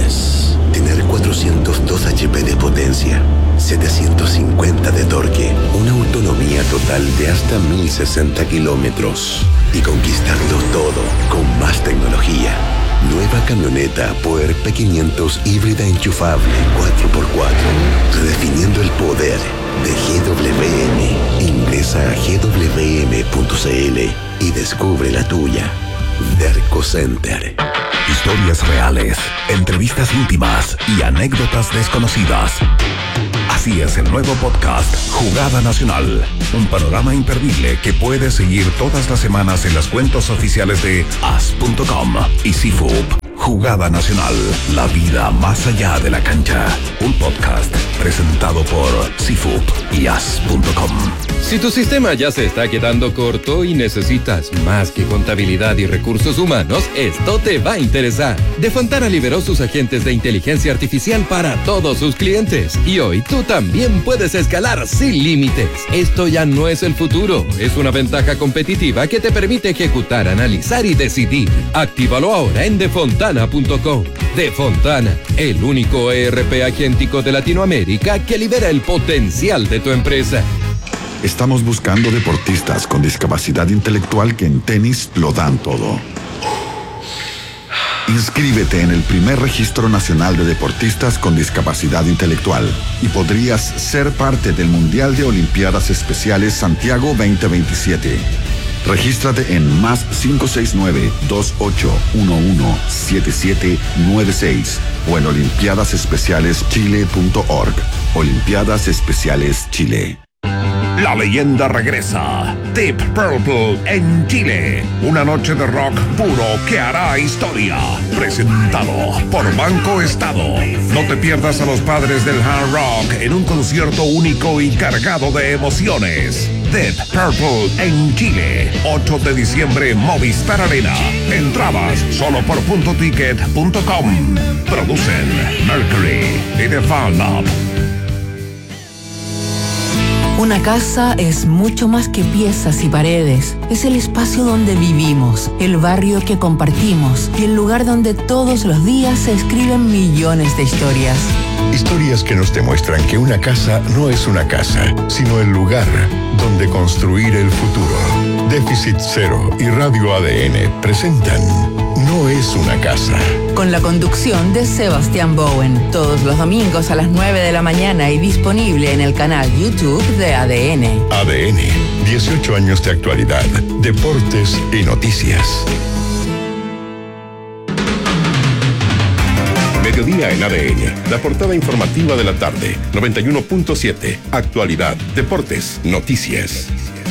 es tener cuatrocientos dos hache pe de potencia, setecientos cincuenta de torque, una autonomía total de hasta mil sesenta kilómetros y conquistarlo todo con más tecnología. Nueva camioneta Puer P quinientos híbrida enchufable cuatro por cuatro, redefiniendo el poder de G W M. Ingresa a g w m punto c l y descubre la tuya. Derco Center. Historias reales, entrevistas íntimas y anécdotas desconocidas. Así es el nuevo podcast Jugada Nacional, un panorama imperdible que puedes seguir todas las semanas en las cuentas oficiales de as punto com y C F U P. Jugada Nacional, la vida más allá de la cancha. Un podcast presentado por C F U P y as punto com. Si tu sistema ya se está quedando corto y necesitas más que contabilidad y recursos humanos, esto te va a interesar. De Fontana liberó sus agentes de inteligencia artificial para todos sus clientes y hoy tú también puedes escalar sin límites. Esto ya no es el futuro, es una ventaja competitiva que te permite ejecutar, analizar y decidir. Actívalo ahora en defontana punto com. De Fontana, el único E R P agéntico de Latinoamérica que libera el potencial de tu empresa. Estamos buscando deportistas con discapacidad intelectual que en tenis lo dan todo. Inscríbete en el primer Registro Nacional de Deportistas con Discapacidad Intelectual y podrías ser parte del Mundial de Olimpiadas Especiales Santiago veinte veintisiete. Regístrate en más cinco seis nueve, dos ocho uno uno, siete siete nueve seis o en olimpiadas especiales chile punto org. Olimpiadas Especiales Chile. La leyenda regresa. Deep Purple en Chile. Una noche de rock puro que hará historia. Presentado por Banco Estado. No te pierdas a los padres del hard rock en un concierto único y cargado de emociones. Deep Purple en Chile. ocho de diciembre, Movistar Arena. Entradas solo por punto ticket punto com. Producen Mercury y The Fan Lab. Una casa es mucho más que piezas y paredes. Es el espacio donde vivimos, el barrio que compartimos y el lugar donde todos los días se escriben millones de historias. Historias que nos demuestran que una casa no es una casa, sino el lugar donde construir el futuro. Déficit Cero y Radio A D N presentan No es una casa. Con la conducción de Sebastián Bowen, todos los domingos a las nueve de la mañana y disponible en el canal YouTube de A D N. A D N, dieciocho años de actualidad, deportes y noticias. Mediodía en A D N, la portada informativa de la tarde, noventa y uno punto siete, actualidad, deportes, noticias.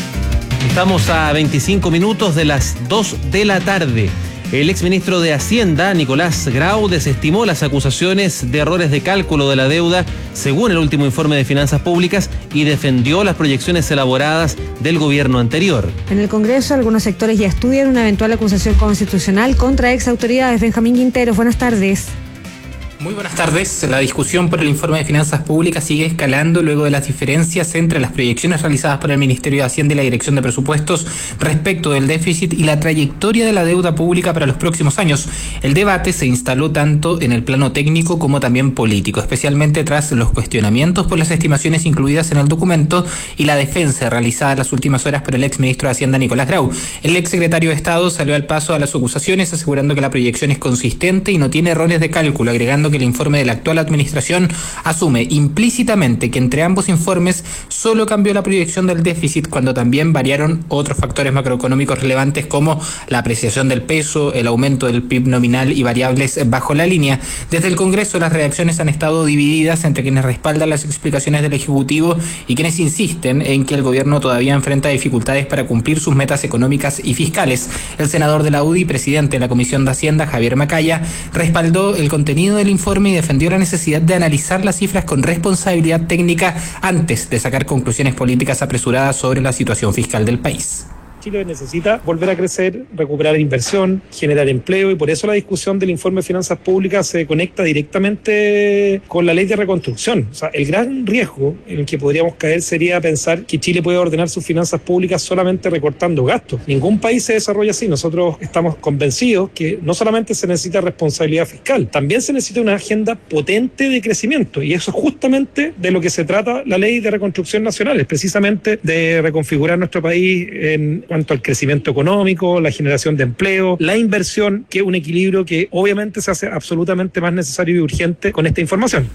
Estamos a veinticinco minutos de las dos de la tarde. El exministro de Hacienda, Nicolás Grau, desestimó las acusaciones de errores de cálculo de la deuda según el último informe de finanzas públicas y defendió las proyecciones elaboradas del gobierno anterior. En el Congreso, algunos sectores ya estudian una eventual acusación constitucional contra ex autoridades. Benjamín Quinteros, buenas tardes. Muy buenas tardes. La discusión por el informe de finanzas públicas sigue escalando luego de las diferencias entre las proyecciones realizadas por el Ministerio de Hacienda y la Dirección de Presupuestos respecto del déficit y la trayectoria de la deuda pública para los próximos años. El debate se instaló tanto en el plano técnico como también político, especialmente tras los cuestionamientos por las estimaciones incluidas en el documento y la defensa realizada en las últimas horas por el ex ministro de Hacienda, Nicolás Grau. El ex secretario de Estado salió al paso a las acusaciones asegurando que la proyección es consistente y no tiene errores de cálculo, agregando que el informe de la actual administración asume implícitamente que entre ambos informes solo cambió la proyección del déficit cuando también variaron otros factores macroeconómicos relevantes como la apreciación del peso, el aumento del P I B nominal y variables bajo la línea. Desde el Congreso las reacciones han estado divididas entre quienes respaldan las explicaciones del Ejecutivo y quienes insisten en que el gobierno todavía enfrenta dificultades para cumplir sus metas económicas y fiscales. El senador de la U D I, presidente de la Comisión de Hacienda, Javier Macaya, respaldó el contenido del informe y defendió la necesidad de analizar las cifras con responsabilidad técnica antes de sacar conclusiones políticas apresuradas sobre la situación fiscal del país. Chile necesita volver a crecer, recuperar inversión, generar empleo y por eso la discusión del informe de finanzas públicas se conecta directamente con la ley de reconstrucción. O sea, el gran riesgo en el que podríamos caer sería pensar que Chile puede ordenar sus finanzas públicas solamente recortando gastos. Ningún país se desarrolla así. Nosotros estamos convencidos que no solamente se necesita responsabilidad fiscal, también se necesita una agenda potente de crecimiento y eso es justamente de lo que se trata la ley de reconstrucción nacional, es precisamente de reconfigurar nuestro país en cuanto al crecimiento económico, la generación de empleo, la inversión, que es un equilibrio que obviamente se hace absolutamente más necesario y urgente con esta información.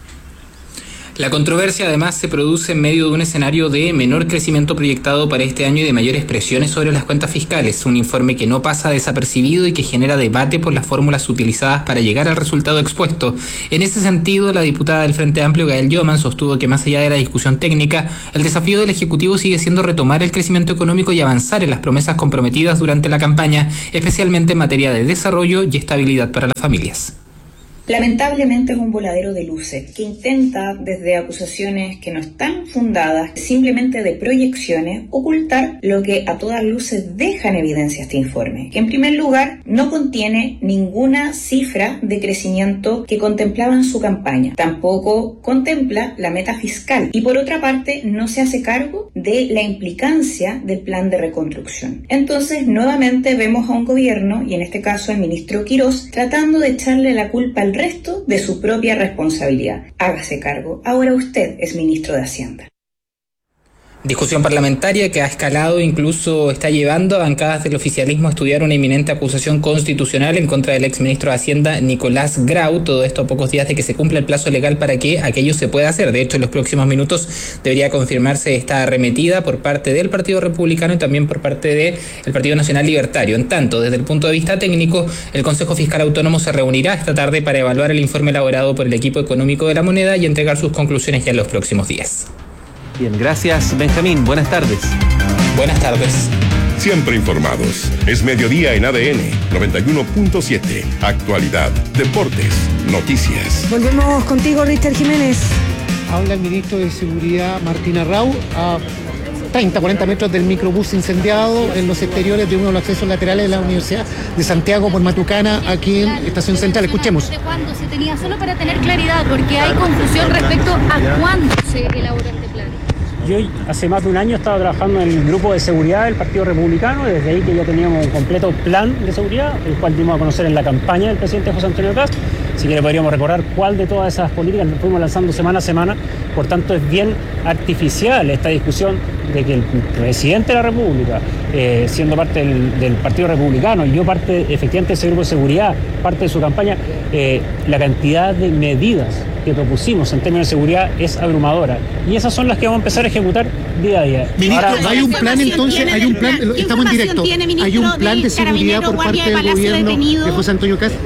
La controversia además se produce en medio de un escenario de menor crecimiento proyectado para este año y de mayores presiones sobre las cuentas fiscales, un informe que no pasa desapercibido y que genera debate por las fórmulas utilizadas para llegar al resultado expuesto. En ese sentido, la diputada del Frente Amplio, Gael Yoman, sostuvo que más allá de la discusión técnica, el desafío del Ejecutivo sigue siendo retomar el crecimiento económico y avanzar en las promesas comprometidas durante la campaña, especialmente en materia de desarrollo y estabilidad para las familias. Lamentablemente es un voladero de luces que intenta, desde acusaciones que no están fundadas, simplemente de proyecciones, ocultar lo que a todas luces deja en evidencia este informe, que en primer lugar no contiene ninguna cifra de crecimiento que contemplaba en su campaña, tampoco contempla la meta fiscal y por otra parte no se hace cargo de la implicancia del plan de reconstrucción. Entonces nuevamente vemos a un gobierno, y en este caso al ministro Quirós, tratando de echarle la culpa al resto de su propia responsabilidad. Hágase cargo. Ahora usted es ministro de Hacienda. discusión parlamentaria que ha escalado, incluso está llevando a bancadas del oficialismo a estudiar una inminente acusación constitucional en contra del exministro de Hacienda Nicolás Grau, todo esto a pocos días de que se cumpla el plazo legal para que aquello se pueda hacer. De hecho, en los próximos minutos debería confirmarse esta arremetida por parte del Partido Republicano y también por parte del Partido Nacional Libertario. En tanto, desde el punto de vista técnico, el Consejo Fiscal Autónomo se reunirá esta tarde para evaluar el informe elaborado por el equipo económico de la moneda y entregar sus conclusiones ya en los próximos días. Bien, gracias Benjamín, buenas tardes. Buenas tardes. Siempre informados. Es mediodía en A D N noventa y uno punto siete. Actualidad, deportes, noticias. Volvemos contigo, Richard Jiménez. Habla el ministro de Seguridad, Martín Arrau, a treinta, cuarenta metros del microbús incendiado en los exteriores de uno de los accesos laterales de la Universidad de Santiago por Matucana, aquí en Estación Central. Escuchemos. ¿De cuándo se tenía? Solo para tener claridad, porque hay confusión respecto a cuándo se elaboró este plan. Yo hace más de un año estaba trabajando en el grupo de seguridad del Partido Republicano, desde ahí que ya teníamos un completo plan de seguridad, el cual dimos a conocer en la campaña del presidente José Antonio Kast. Si quiere podríamos recordar cuál de todas esas políticas nos fuimos lanzando semana a semana. Por tanto, es bien artificial esta discusión de que el presidente de la República, eh, siendo parte del, del Partido Republicano, y yo parte efectivamente de ese grupo de seguridad, parte de su campaña, eh, la cantidad de medidas que propusimos en términos de seguridad es abrumadora. Y esas son las que vamos a empezar a ejecutar día a día. Ministro, Ahora, hay un plan entonces, hay un plan, estamos en directo, hay un plan de seguridad por parte del gobierno de José Antonio Kast.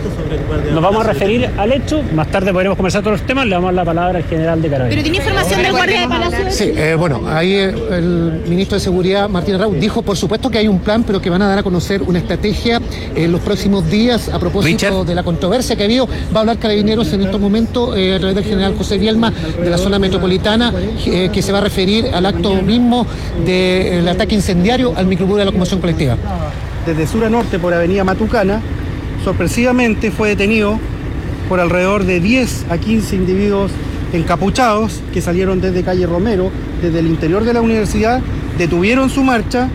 Nos vamos a referir al hecho, más tarde podremos conversar todos los temas, le damos la palabra al general de Carabineros. ¿Pero tiene información del guardia de Palacio? Sí, eh, bueno, ahí el ministro de Seguridad, Martín Arrau, dijo por supuesto que hay un plan, pero que van a dar a conocer una estrategia en los próximos días a propósito Richard. de la controversia que ha habido. Va a hablar Carabineros en estos momentos eh, a través del general José Bielma de la zona metropolitana, eh, que se va a referir al acto mismo del ataque incendiario al microbús de la locomoción colectiva. Desde sur a norte por avenida Matucana, sorpresivamente fue detenido por alrededor de diez a quince individuos encapuchados que salieron desde calle Romero, desde el interior de la universidad, detuvieron su marcha,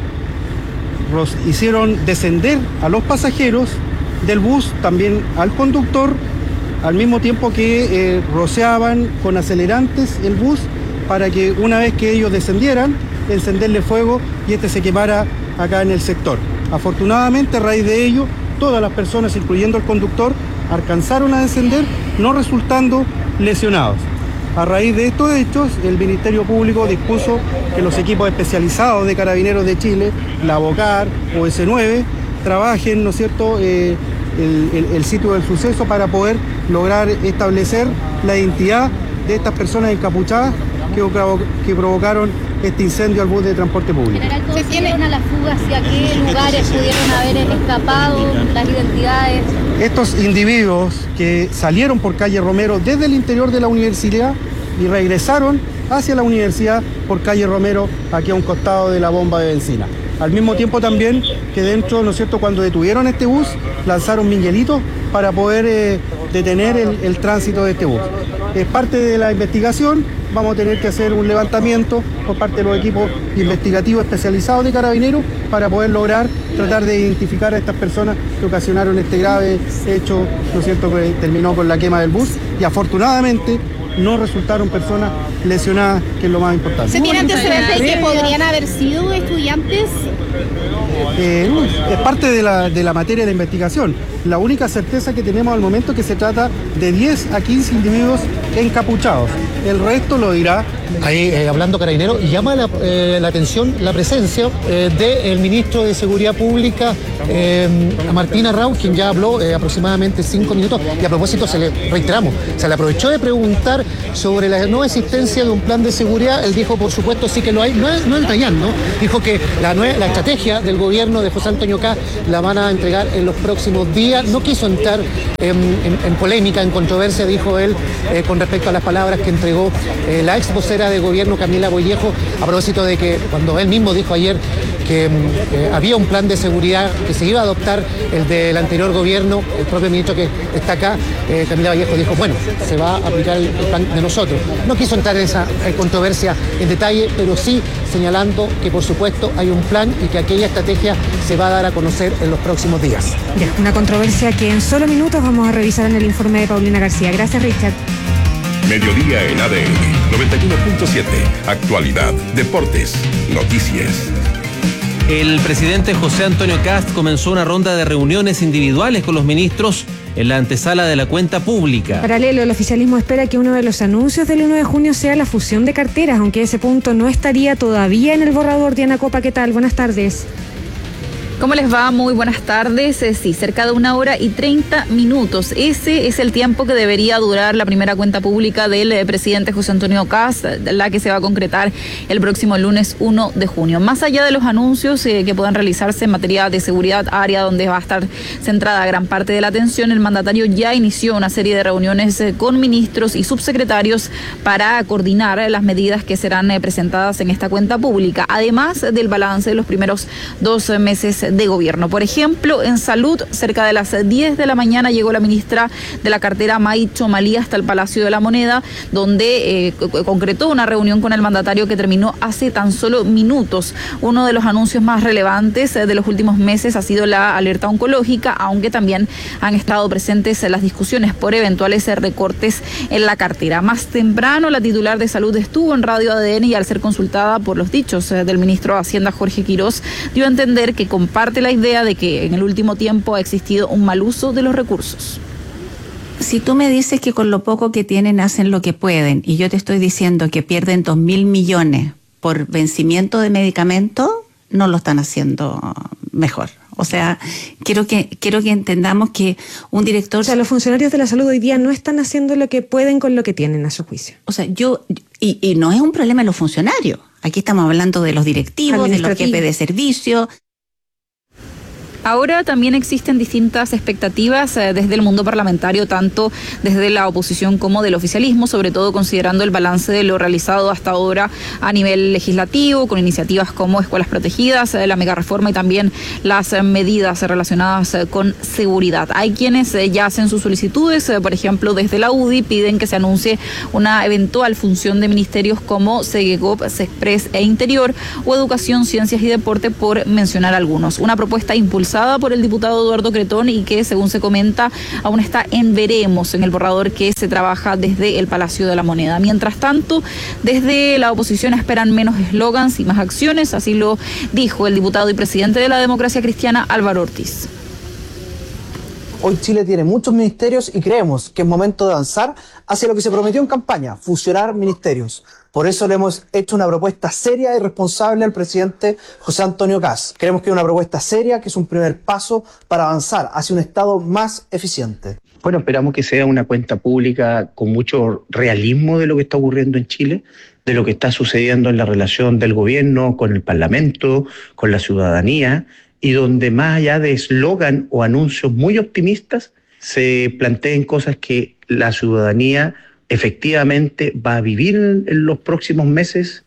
los hicieron descender a los pasajeros del bus, también al conductor, al mismo tiempo que eh, rociaban con acelerantes el bus para que una vez que ellos descendieran, encenderle fuego y este se quemara acá en el sector. Afortunadamente, a raíz de ello, todas las personas, incluyendo el conductor, alcanzaron a descender, no resultando lesionados. A raíz de estos hechos, el Ministerio Público dispuso que los equipos especializados de Carabineros de Chile, la BOCAR o S nueve, trabajen, ¿no es cierto?, eh, el, el, el sitio del suceso para poder lograr establecer la identidad de estas personas encapuchadas que, que provocaron este incendio al bus de transporte público. General, ¿cómo se tienen a la fuga? ¿Hacia qué lugares pudieron haber escapado? ¿Las identidades? Estos individuos que salieron por calle Romero desde el interior de la universidad y regresaron hacia la universidad por calle Romero, aquí a un costado de la bomba de benzina. Al mismo tiempo también que dentro, ¿no es cierto?, cuando detuvieron este bus, lanzaron miguelitos para poder eh, detener el, el tránsito de este bus. Es parte de la investigación, vamos a tener que hacer un levantamiento por parte de los equipos investigativos especializados de Carabineros para poder lograr tratar de identificar a estas personas que ocasionaron este grave hecho, ¿no es cierto?, que terminó con la quema del bus, y afortunadamente no resultaron personas lesionadas, que es lo más importante. ¿Se tiene antecedentes de que podrían haber sido estudiantes? Eh, es parte de la, de la materia de la investigación. La única certeza que tenemos al momento es que se trata de diez a quince individuos encapuchados. El resto lo dirá. Ahí eh, hablando Carabinero, y llama la, eh, la atención la presencia eh, del ministro de Seguridad Pública, eh, Martín Arrau, quien ya habló eh, aproximadamente cinco minutos, y a propósito se le reiteramos, se le aprovechó de preguntar sobre la no existencia de un plan de seguridad. Él dijo, por supuesto, sí que lo hay, no es, no es entallando, dijo que la, la estrategia del gobierno de José Antonio Kast la van a entregar en los próximos días. No quiso entrar en, en, en polémica, en controversia, dijo él, eh, con respecto a las palabras que entregó eh, la ex vocera de gobierno Camila Bollejo, a propósito de que cuando él mismo dijo ayer que eh, había un plan de seguridad que se iba a adoptar, el del anterior gobierno, el propio ministro que está acá, eh, Camila Vallejo, dijo, bueno, se va a aplicar el plan de nosotros. No quiso entrar en esa eh, controversia en detalle, pero sí señalando que por supuesto hay un plan y que aquella estrategia se va a dar a conocer en los próximos días. Ya, una controversia que en solo minutos vamos a revisar en el informe de Paulina García. Gracias, Richard. Mediodía en A D N noventa y uno punto siete. Actualidad, deportes, noticias. El presidente José Antonio Kast comenzó una ronda de reuniones individuales con los ministros en la antesala de la cuenta pública. Paralelo, el oficialismo espera que uno de los anuncios del uno de junio sea la fusión de carteras, aunque ese punto no estaría todavía en el borrador. Diana Copa, ¿qué tal? Buenas tardes. ¿Cómo les va? Muy buenas tardes. Eh, sí, cerca de una hora y treinta minutos. Ese es el tiempo que debería durar la primera cuenta pública del eh, presidente José Antonio Kast, la que se va a concretar el próximo lunes uno de junio. Más allá de los anuncios eh, que puedan realizarse en materia de seguridad, área donde va a estar centrada gran parte de la atención, el mandatario ya inició una serie de reuniones eh, con ministros y subsecretarios para coordinar eh, las medidas que serán eh, presentadas en esta cuenta pública, además del balance de los primeros dos eh, meses de gobierno. Por ejemplo, en salud, cerca de las diez de la mañana llegó la ministra de la cartera May Chomalí hasta el Palacio de la Moneda, donde eh, concretó una reunión con el mandatario que terminó hace tan solo minutos. Uno de los anuncios más relevantes eh, de los últimos meses ha sido la alerta oncológica, aunque también han estado presentes las discusiones por eventuales recortes en la cartera. Más temprano, la titular de salud estuvo en Radio A D N y, al ser consultada por los dichos eh, del ministro de Hacienda, Jorge Quirós, dio a entender que comparte la idea de que en el último tiempo ha existido un mal uso de los recursos. Si tú me dices que con lo poco que tienen hacen lo que pueden, y yo te estoy diciendo que pierden dos mil millones por vencimiento de medicamentos, no lo están haciendo mejor. O sea, quiero que quiero que entendamos que un director... O sea, los funcionarios de la salud hoy día no están haciendo lo que pueden con lo que tienen, a su juicio. O sea, yo... Y, y no es un problema de los funcionarios. Aquí estamos hablando de los directivos, de los jefes de servicio. Ahora también existen distintas expectativas eh, desde el mundo parlamentario, tanto desde la oposición como del oficialismo, sobre todo considerando el balance de lo realizado hasta ahora a nivel legislativo, con iniciativas como escuelas protegidas, eh, la megareforma y también las eh, medidas relacionadas eh, con seguridad. Hay quienes eh, ya hacen sus solicitudes, eh, por ejemplo, desde la U D I piden que se anuncie una eventual función de ministerios como Segegop, Sexpress e Interior, o Educación, Ciencias y Deporte, por mencionar algunos. Una propuesta impulsada por el diputado Eduardo Cretón y que, según se comenta, aún está en veremos en el borrador que se trabaja desde el Palacio de la Moneda. Mientras tanto, desde la oposición esperan menos eslogans y más acciones, así lo dijo el diputado y presidente de la Democracia Cristiana, Álvaro Ortiz. Hoy Chile tiene muchos ministerios y creemos que es momento de avanzar hacia lo que se prometió en campaña, fusionar ministerios. Por eso le hemos hecho una propuesta seria y responsable al presidente José Antonio Kast. Creemos que es una propuesta seria, que es un primer paso para avanzar hacia un Estado más eficiente. Bueno, esperamos que sea una cuenta pública con mucho realismo de lo que está ocurriendo en Chile, de lo que está sucediendo en la relación del gobierno con el Parlamento, con la ciudadanía, y donde, más allá de eslogan o anuncios muy optimistas, se planteen cosas que la ciudadanía efectivamente va a vivir en los próximos meses.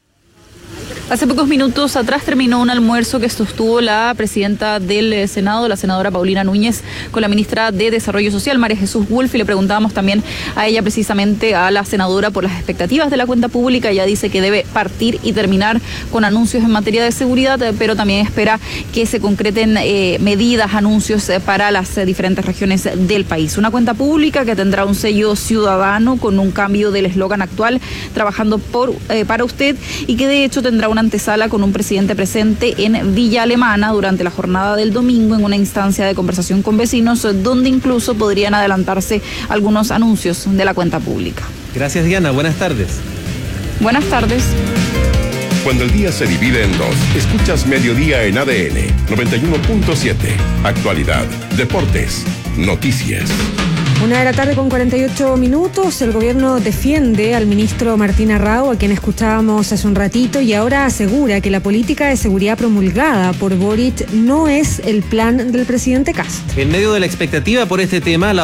Hace pocos minutos atrás terminó un almuerzo que sostuvo la presidenta del Senado, la senadora Paulina Núñez, con la ministra de Desarrollo Social, María Jesús Wolf, y le preguntábamos también a ella, precisamente a la senadora, por las expectativas de la cuenta pública. Ella dice que debe partir y terminar con anuncios en materia de seguridad, pero también espera que se concreten eh, medidas, anuncios eh, para las eh, diferentes regiones del país. Una cuenta pública que tendrá un sello ciudadano con un cambio del eslogan actual, trabajando por eh, para usted, y que de hecho tendrá una antesala con un presidente presente en Villa Alemana durante la jornada del domingo, en una instancia de conversación con vecinos, donde incluso podrían adelantarse algunos anuncios de la cuenta pública. Gracias, Diana. Buenas tardes. Buenas tardes. Cuando el día se divide en dos, escuchas Mediodía en A D N noventa y uno punto siete. Actualidad, deportes, noticias. Una de la tarde con cuarenta y ocho minutos, el gobierno defiende al ministro Martín Arrau, a quien escuchábamos hace un ratito, y ahora asegura que la política de seguridad promulgada por Boric no es el plan del presidente Kast. En medio de la expectativa por este tema, la